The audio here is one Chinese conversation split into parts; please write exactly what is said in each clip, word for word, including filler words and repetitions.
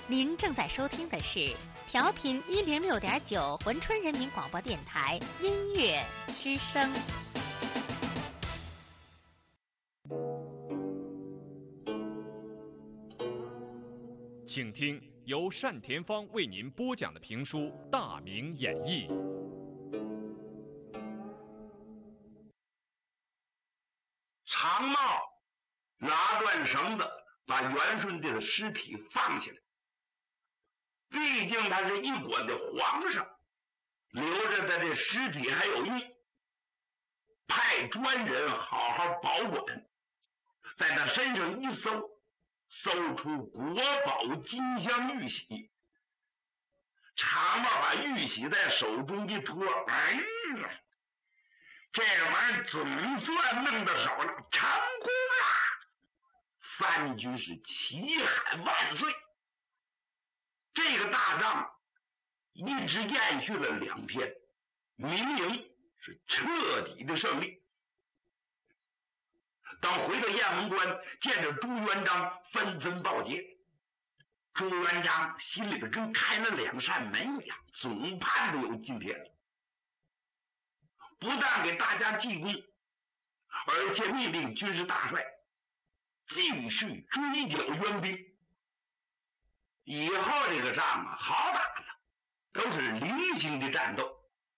您正在收听的是调频一零六点九珲春人民广播电台音乐之声。 请听由单田芳为您播讲的评书《大明演义》。 常茂拿断绳子，把元顺帝的尸体放起来。毕竟他是一国的皇上，留着他这尸体还有用，派专人好好保管，在他身上一搜，搜出国宝金镶玉玺。常茂把玉玺在手中一托，哎呀，这玩意儿总算弄到手了，成功了！三军是齐喊万岁。这个大仗一直延续了两天，明营是彻底的胜利。等回到雁门关，见着朱元璋，纷纷报捷。朱元璋心里头跟开了两扇门一样，总盼着有今天。不但给大家记功，而且命令军事大帅继续追剿援兵。以后这个仗啊，好打了，都是零星的战斗。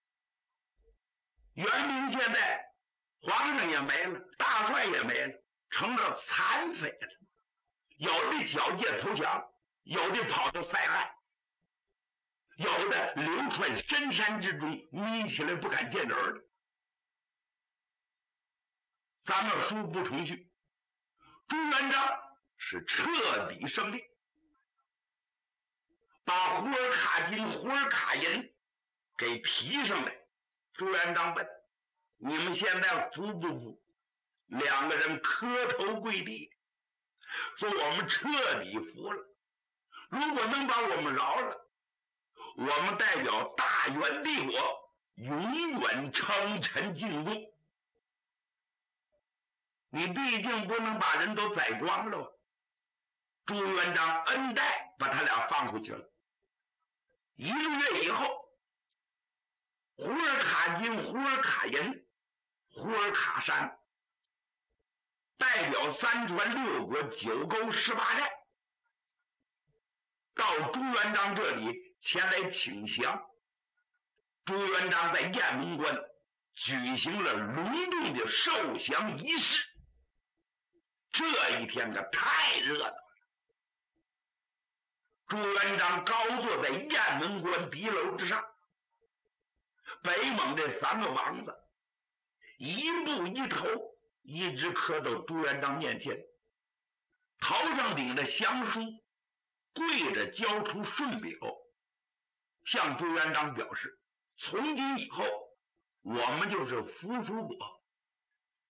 援兵现在皇上也没了，大帅也没了，成了残匪了。有的缴械投降，有的跑到塞外，有的流窜深山之中，眯起来不敢见人了。咱们书不重叙，朱元璋是彻底胜利，把胡尔卡金、胡尔卡银给提上来。朱元璋问：你们现在服不服？两个人磕头跪地，说我们彻底服了。如果能把我们饶了，我们代表大元帝国永远称臣尽忠。你毕竟不能把人都宰光了吧？朱元璋恩待，把他俩放回去了。一个月以后，胡尔卡金、胡尔卡银、胡尔卡山代表三川六国九沟十八寨到朱元璋这里前来请降。朱元璋在雁门关举行了隆重的受降仪式。这一天可太热闹了。朱元璋高坐在雁门关敌楼之上，北蒙这三个王子一步一头一直磕到朱元璋面前，头上顶着降书，跪着交出顺表，向朱元璋表示，从今以后我们就是扶苏国，